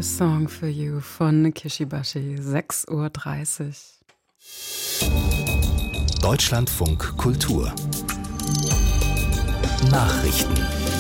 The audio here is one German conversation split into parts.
A Song for You von Kishibashi, 6:30 Uhr. Deutschlandfunk Kultur Nachrichten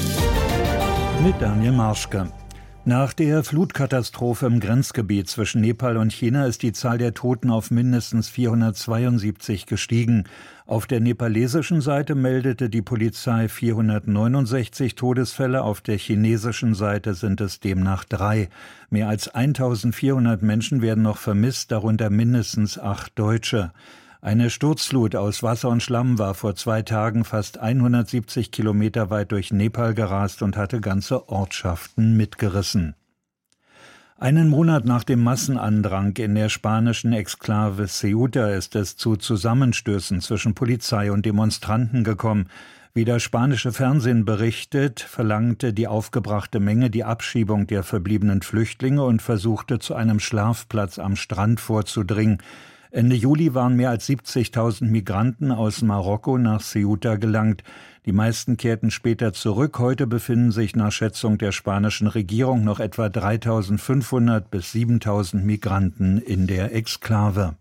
mit Daniel Marschke. Nach der Flutkatastrophe im Grenzgebiet zwischen Nepal und China ist die Zahl der Toten auf mindestens 472 gestiegen. Auf der nepalesischen Seite meldete die Polizei 469 Todesfälle, auf der chinesischen Seite sind es demnach 3. Mehr als 1400 Menschen werden noch vermisst, darunter mindestens 8 Deutsche. Eine Sturzflut aus Wasser und Schlamm war vor 2 Tagen fast 170 Kilometer weit durch Nepal gerast und hatte ganze Ortschaften mitgerissen. Einen Monat nach dem Massenandrang in der spanischen Exklave Ceuta ist es zu Zusammenstößen zwischen Polizei und Demonstranten gekommen. Wie das spanische Fernsehen berichtet, verlangte die aufgebrachte Menge die Abschiebung der verbliebenen Flüchtlinge und versuchte zu einem Schlafplatz am Strand vorzudringen. Ende Juli waren mehr als 70.000 Migranten aus Marokko nach Ceuta gelangt. Die meisten kehrten später zurück. Heute befinden sich nach Schätzung der spanischen Regierung noch etwa 3.500 bis 7.000 Migranten in der Exklave.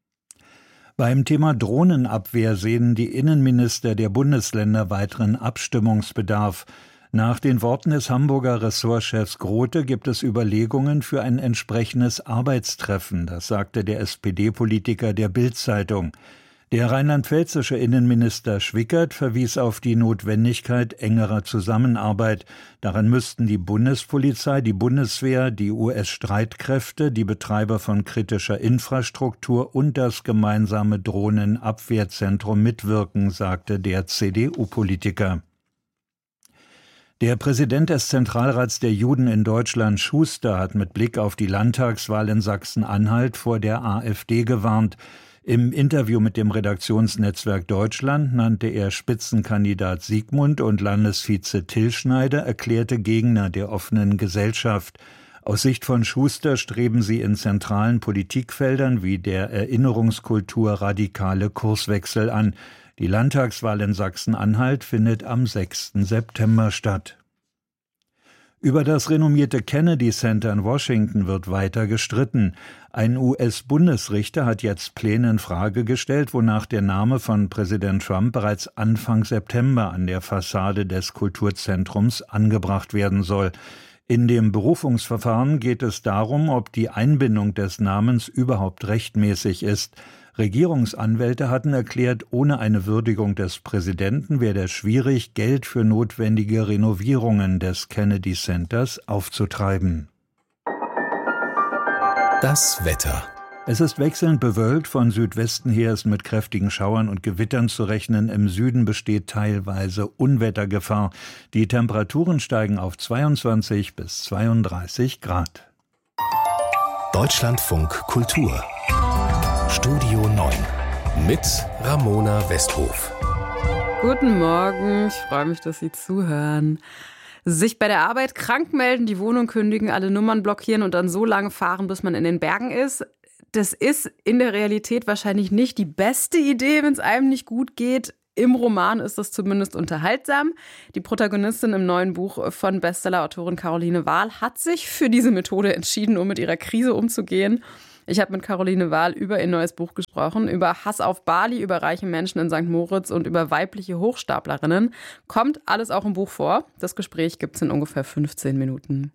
Beim Thema Drohnenabwehr sehen die Innenminister der Bundesländer weiteren Abstimmungsbedarf. Nach den Worten des Hamburger Ressortchefs Grote gibt es Überlegungen für ein entsprechendes Arbeitstreffen, das sagte der SPD-Politiker der Bild-Zeitung. Der rheinland-pfälzische Innenminister Schwickert verwies auf die Notwendigkeit engerer Zusammenarbeit. Daran müssten die Bundespolizei, die Bundeswehr, die US-Streitkräfte, die Betreiber von kritischer Infrastruktur und das gemeinsame Drohnenabwehrzentrum mitwirken, sagte der CDU-Politiker. Der Präsident des Zentralrats der Juden in Deutschland, Schuster, hat mit Blick auf die Landtagswahl in Sachsen-Anhalt vor der AfD gewarnt. Im Interview mit dem Redaktionsnetzwerk Deutschland nannte er Spitzenkandidat Siegmund und Landesvize Till Schneider erklärte Gegner der offenen Gesellschaft. Aus Sicht von Schuster streben sie in zentralen Politikfeldern wie der Erinnerungskultur radikale Kurswechsel an. Die Landtagswahl in Sachsen-Anhalt findet am 6. September statt. Über das renommierte Kennedy Center in Washington wird weiter gestritten. Ein US-Bundesrichter hat jetzt Pläne in Frage gestellt, wonach der Name von Präsident Trump bereits Anfang September an der Fassade des Kulturzentrums angebracht werden soll. In dem Berufungsverfahren geht es darum, ob die Einbindung des Namens überhaupt rechtmäßig ist. Regierungsanwälte hatten erklärt, ohne eine Würdigung des Präsidenten werde es schwierig, Geld für notwendige Renovierungen des Kennedy Centers aufzutreiben. Das Wetter. Es ist wechselnd bewölkt, von Südwesten her ist mit kräftigen Schauern und Gewittern zu rechnen. Im Süden besteht teilweise Unwettergefahr. Die Temperaturen steigen auf 22 bis 32 Grad. Deutschlandfunk Kultur Studio 9 mit Ramona Westhof. Guten Morgen, ich freue mich, dass Sie zuhören. Sich bei der Arbeit krank melden, die Wohnung kündigen, alle Nummern blockieren und dann so lange fahren, bis man in den Bergen ist. Das ist in der Realität wahrscheinlich nicht die beste Idee, wenn es einem nicht gut geht. Im Roman ist das zumindest unterhaltsam. Die Protagonistin im neuen Buch von Bestseller-Autorin Caroline Wahl hat sich für diese Methode entschieden, um mit ihrer Krise umzugehen. Ich habe mit Caroline Wahl über ihr neues Buch gesprochen, über Hass auf Bali, über reiche Menschen in St. Moritz und über weibliche Hochstaplerinnen. Kommt alles auch im Buch vor. Das Gespräch gibt es in ungefähr 15 Minuten.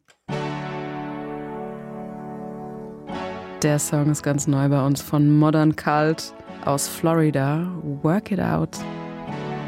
Der Song ist ganz neu bei uns von Modern Cult aus Florida. Work It Out.